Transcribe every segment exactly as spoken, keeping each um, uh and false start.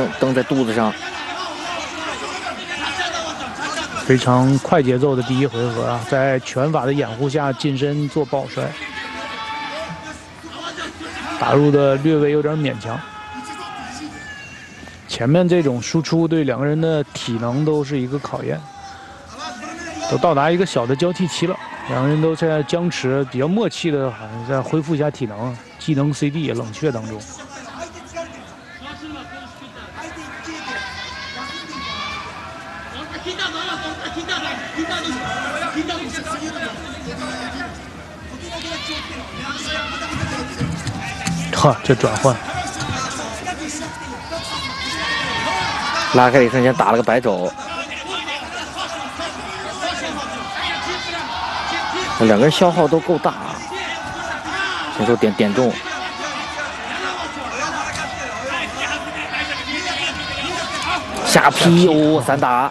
蹬在肚子上。 非常快节奏的第一回合啊，在拳法的掩护下近身做抱摔，打入的略微有点勉强。前面这种输出对两个人的体能都是一个考验，都到达一个小的交替期了，两个人都在僵持，比较默契的，好像在恢复一下体能，技能 C D 冷却当中。 哈，这转换， 拉开的一瞬间打了个白肘，两个人消耗都够大啊。先说点点中，下劈哦，散打。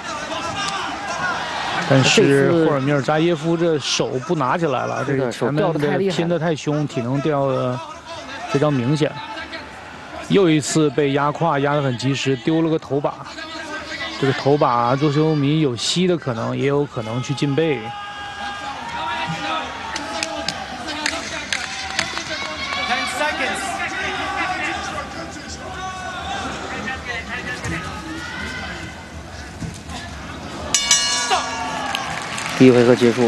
但是霍尔米尔扎耶夫这手不拿起来了，这个前面的拼得太凶，体能掉的非常明显。又一次被压胯，压得很及时，丢了个头把。这个头把，若修米有吸的可能，也有可能去进背。 第一回合结束。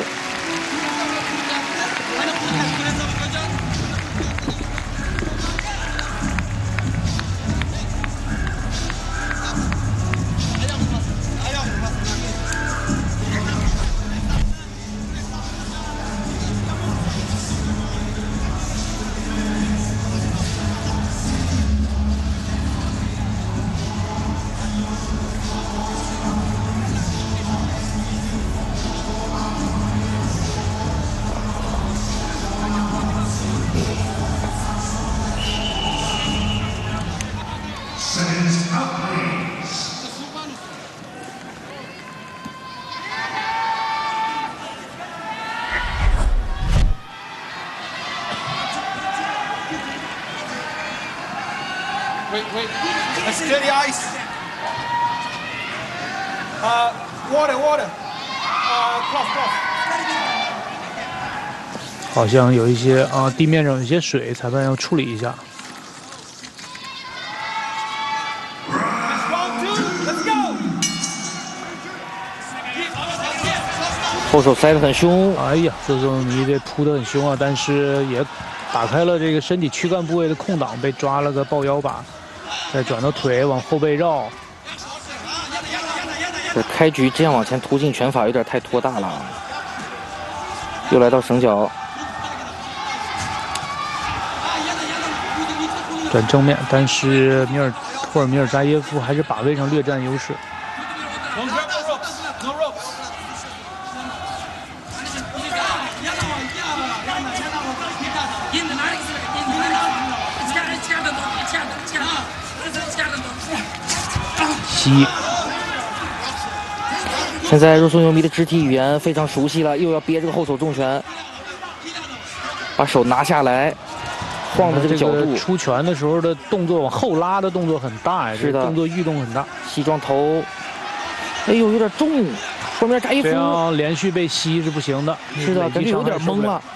Wait, wait. Let's clear the ice. Uh, water, water. Uh, cloth, cloth. 好像有一些啊，地面上有一些水，裁判要处理一下。 后手塞得很凶， 哎呀，这种你这扑得很凶啊，但是也打开了这个身体躯干部位的空档，被抓了个抱腰把，再转到腿往后背绕。 这开局这样往前突进拳法有点太拖大了。又来到绳脚， 转正面，但是米尔托尔米尔扎耶夫还是把位上略占优势。 吸。 现在若松优弥的肢体语言非常熟悉了，又要憋这个后手重拳，把手拿下来，晃的这个角度。 出拳的时候的动作往后拉的动作很大呀， 是的， 动作运动很大。 西装头，哎呦，有点重，后面扎耶夫这样连续被吸是不行的。 是的，感觉有点懵了。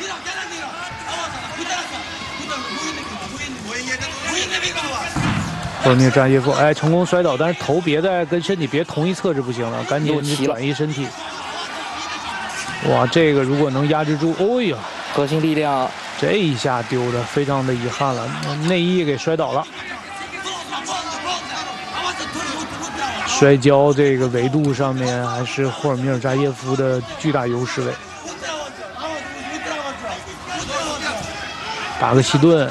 霍尔米尔扎耶夫，哎，成功摔倒，但是头别在跟身体别同一侧是不行了，赶紧你转移身体。哇，这个如果能压制住，哦呀， 核心力量， 这一下丢的非常的遗憾了，内衣给摔倒了。摔跤这个维度上面还是霍尔米尔扎耶夫的巨大优势位。打个西顿。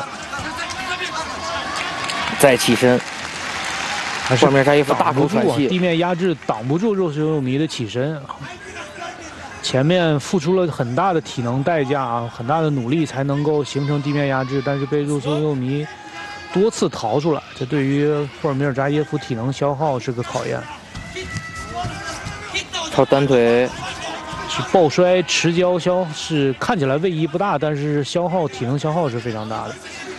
再起身， 还是后面扎耶夫大口喘气， 地面压制挡不住若修佑弥的起身，前面付出了很大的体能代价啊，很大的努力才能够形成地面压制，但是被若修佑弥多次逃出来，这对于霍尔米尔扎耶夫体能消耗是个考验。 靠单腿是抱摔持交消是看起来位移不大，但是消耗体能消耗是非常大的。